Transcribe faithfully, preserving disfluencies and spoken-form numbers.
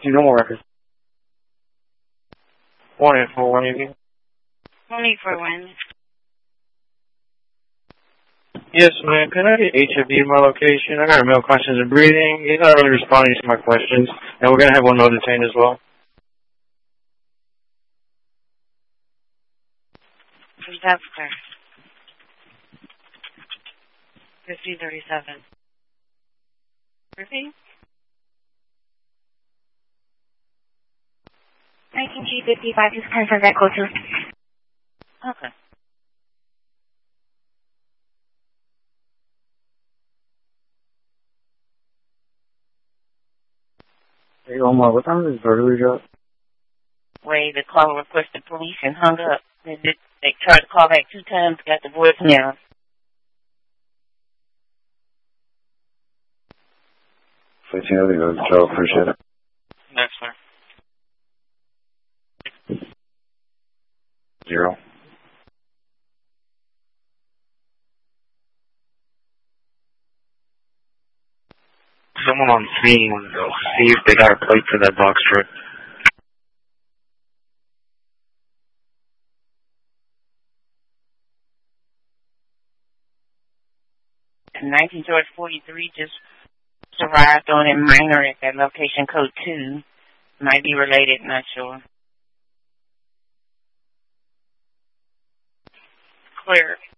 Do no more records. One eight four one eighty. One eight four one. Yes, ma'am. Can I get H F D in my location? I got a male conscious and breathing. He's not really responding to my questions. And we're going to have one male detained as well. That's clear. fifty thirty-seven. Repeat. nineteen G fifty-five, just confirm that code two. Okay. Hey, Omar, what time is this burglary job? Wait, the caller requested police and hung up. They, did, they tried to call back two times, got the voicemail. fifteen, I think that's a job. Appreciate it. Next, sir. Zero. Someone on scene, see if they got a plate for that box truck. nineteen George forty-three just arrived on a minor at that location code two. Might be related, not sure. Clear.